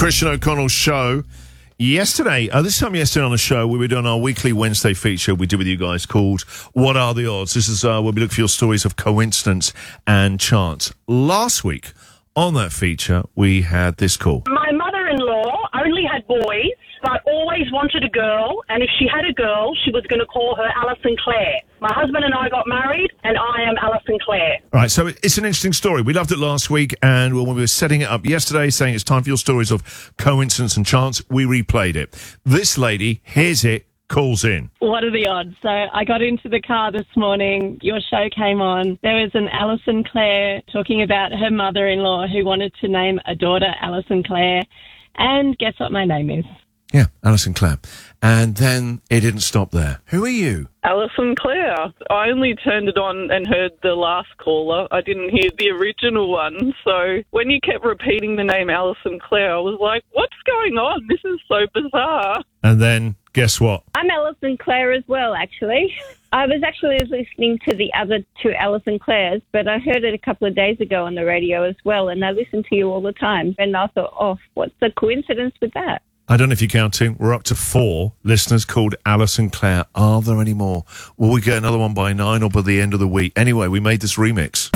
Christian O'Connell Show. Yesterday, this time yesterday on the show, we were doing our weekly Wednesday feature we do with you guys called What Are the Odds? This is where we look for your stories of coincidence and chance. Last week, on that feature, we had this call. My mother-in-law only had boys, but always wanted a girl, and if she had a girl, she was going to call her Alison Clare. My husband and I got married, and I am Alison Clare. All right, so it's an interesting story. We loved it last week, and when we were setting it up yesterday, saying it's time for your stories of coincidence and chance, we replayed it. This lady hears it, calls in. What are the odds? So I got into the car this morning, your show came on. There was an Alison Clare talking about her mother-in-law who wanted to name a daughter Alison Clare, and guess what my name is? Yeah, Alison Clare. And then it didn't stop there. Who are you? Alison Clare. I only turned it on and heard the last caller. I didn't hear the original one. So when you kept repeating the name Alison Clare, I was like, what's going on? This is so bizarre. And then, guess what? I'm Alison Clare as well, actually. I was actually listening to the other two Alison Clares, but I heard it a couple of days ago on the radio as well, and I listen to you all the time. And I thought, oh, what's the coincidence with that? I don't know if you're counting. We're up to 4 listeners called Alison Clare. Are there any more? Will we get another one by 9 or by the end of the week? Anyway, we made this remix.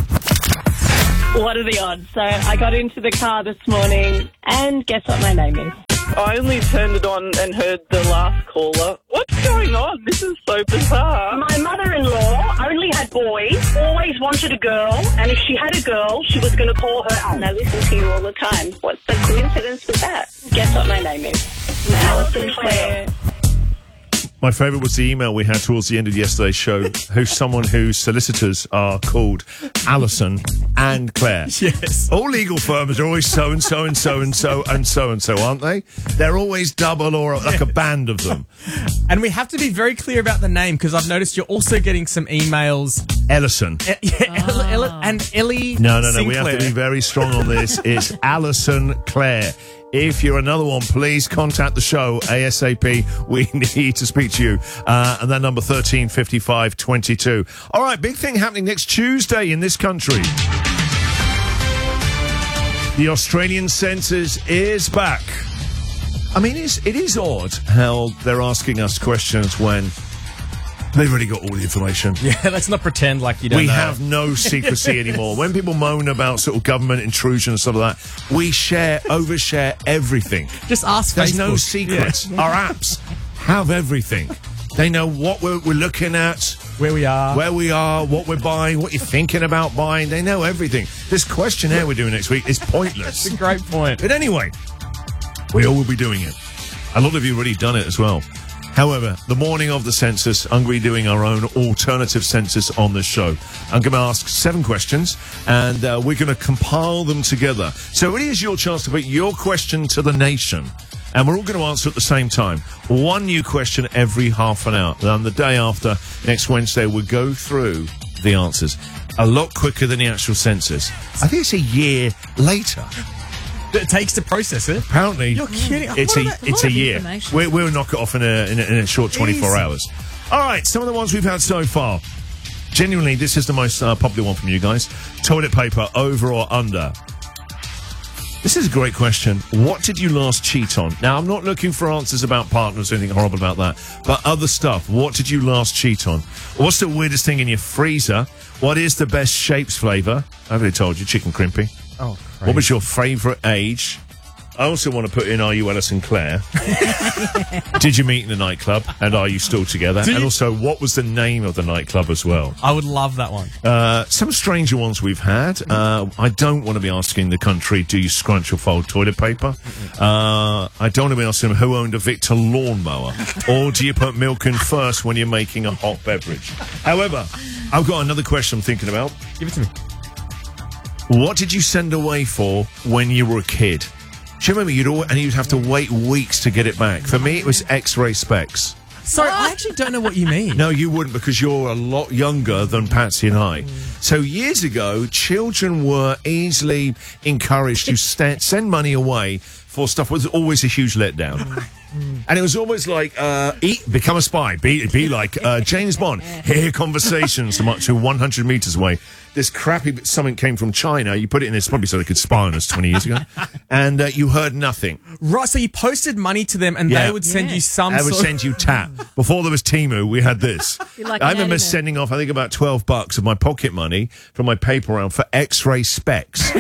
What are the odds? So I got into the car this morning, and guess what my name is? I only turned it on and heard the last caller. What's going on? This is so bizarre. My mother-in-law only had boys, always wanted a girl, and if she had a girl, she was going to call her And I listen to you all the time. What's the coincidence with that? Guess what my name is? Alison Clare. My favourite was the email we had towards the end of yesterday's show, who's someone whose solicitors are called Alison and Clare. Yes. All legal firms are always so and so and so and so and so and so, aren't they? They're always double or like a band of them. And we have to be very clear about the name because I've noticed you're also getting some emails. Ellison. And Ellie No. Sinclair. We have to be very strong on this. It's Alison Clare. If you're another one, please contact the show ASAP. We need to speak to you. And that number 135522. All right, big thing happening next Tuesday in this country. The Australian census is back. I mean, it is odd how they're asking us questions when they've already got all the information. Yeah, let's not pretend like you don't know. We have no secrecy anymore. When people moan about sort of government intrusion and stuff like that, we overshare everything. Just ask There's Facebook. no secrets. Yeah. Our apps have everything. They know what we're looking at, where we are, what we're buying, what you're thinking about buying. They know everything. This questionnaire we're doing next week is pointless. That's a great point. But anyway, we all will be doing it. A lot of you have already done it as well. However, the morning of the census, I'm going to be doing our own alternative census on this show. I'm going to ask 7 questions, and we're going to compile them together. So it is your chance to put your question to the nation, and we're all going to answer at the same time. 1 new question every half an hour. And the day after, next Wednesday, we'll go through the answers. A lot quicker than the actual census. I think it's a year later. It takes to process it. Apparently, you're kidding. It's a year. We'll knock it off in a short 24 hours. All right, some of the ones we've had so far. Genuinely, this is the most popular one from you guys. Toilet paper, over or under? This is a great question. What did you last cheat on? Now, I'm not looking for answers about partners or anything horrible about that, but other stuff. What did you last cheat on? What's the weirdest thing in your freezer? What is the best shapes flavour? I've already told you, chicken crimpy. Oh, crazy. What was your favourite age? I also want to put in, are you Alison Clare? Did you meet in a nightclub? And are you still together? And also, what was the name of the nightclub as well? I would love that one. Some stranger ones we've had. I don't want to be asking the country, do you scrunch or fold toilet paper? I don't want to be asking them who owned a Victor lawnmower. Or do you put milk in first when you're making a hot beverage? However, I've got another question I'm thinking about. Give it to me. What did you send away for when you were a kid? Do you remember you'd have to wait weeks to get it back? For me, it was X-ray specs. Sorry, I actually don't know what you mean. No, you wouldn't, because you're a lot younger than Patsy and I. So years ago, children were easily encouraged to send money away for stuff that was always a huge letdown. And it was always like, become a spy, be like James Bond, hear conversations so much to 100 meters away. This crappy something came from China. You put it in this probably so they could spy on us 20 years ago. And you heard nothing. Right, so you posted money to them and Yeah. they would send you some I would sort send you tap. Before there was Temu, we had this. like I an remember anime. sending off, I think, about $12 of my pocket money from my paper round for X-ray specs.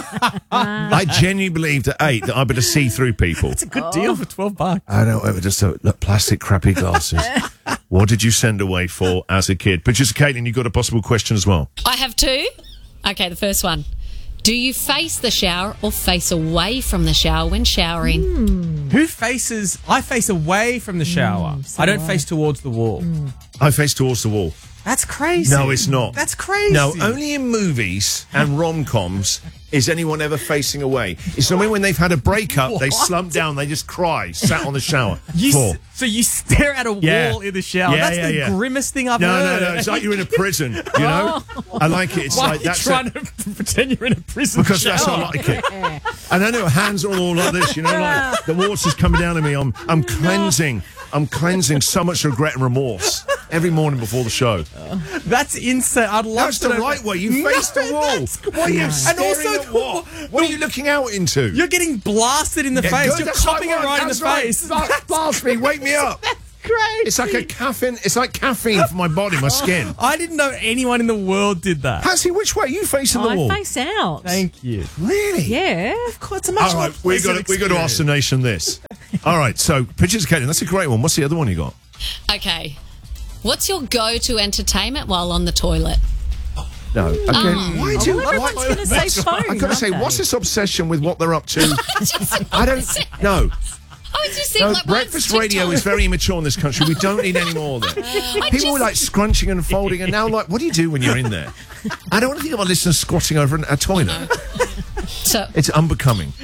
I genuinely believed at 8 that I better see through people. It's a good deal for $12. I don't know, just look, plastic crappy glasses. What did you send away for as a kid? Producer Caitlin, you got a possible question as well. I have two. Okay, the first one. Do you face the shower or face away from the shower when showering? Who faces... I face away from the shower. I don't face towards the wall. I face towards the wall. That's crazy. No, it's not. That's crazy. No, only in movies and rom-coms is anyone ever facing away. It's normally when they've had a breakup, they slump down, they just cry, sat on the shower floor. So you stare at a wall in the shower. Yeah, That's the grimmest thing I've No, heard. it's like you're in a prison, you know? I like it. It's Why like are you trying to pretend you're in a prison because shower? that's how I like it. And I know hands are all like this, you know, like the water's coming down on me. I'm cleansing. I'm cleansing so much regret and remorse every morning before the show. That's insane. I'd love That's to the know- right way. You face the wall. What are you staring at what? What are you looking out into? You're getting blasted in the face. good, You're that's copping it what- right in the that's right. face. Blast me, wake me up. Great. It's like a caffeine. It's like caffeine for my body, my skin. I didn't know anyone in the world did that. Patsy, which way are you facing the I wall? face out. Thank you. Really? Yeah. Of course, it's a much All more right, we got to ask the nation this. All right, so pictures, Caitlin. That's a great one. What's the other one you got? Okay. What's your go-to entertainment while on the toilet? No. Okay. Why do Everyone's going to say phone. I've got to say, what's this obsession with what they're up to? I don't know. I was just No, thinking, like, breakfast radio is very immature in this country. We don't need any more of it. People were like scrunching and folding, and now like, what do you do when you're in there? I don't want to think of our listeners squatting over a toilet. So, It's unbecoming.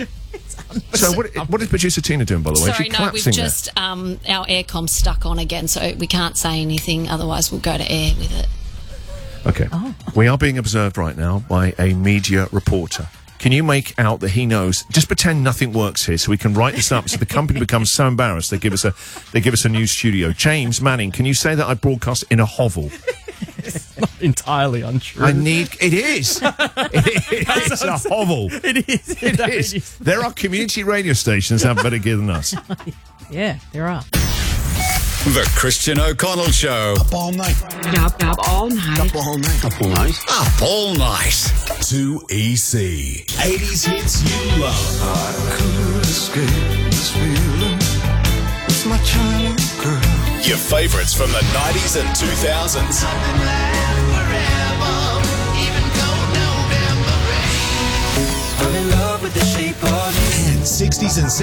So what is producer Tina doing, by the way? sorry, She's no, we've collapsing there. just our aircom's stuck on again, so we can't say anything. Otherwise, we'll go to air with it. Okay. We are being observed right now by a media reporter. Can you make out that he knows? Just pretend nothing works here, so we can write this up. So the company becomes so embarrassed they give us a new studio. James Manning, can you say that I broadcast in a hovel? Entirely untrue. It is. It's a hovel. It is. It is. There are community radio stations that have better gear than us. Yeah, there are. The Christian O'Connell Show. Up all night. Up all night. Up all night. Up all night. Up all night. 2EC. 80s hits you love. I could escape this feeling with my China girl. Your favourites from the 90s and 2000s. I'm in love with the shape of you. And 60s and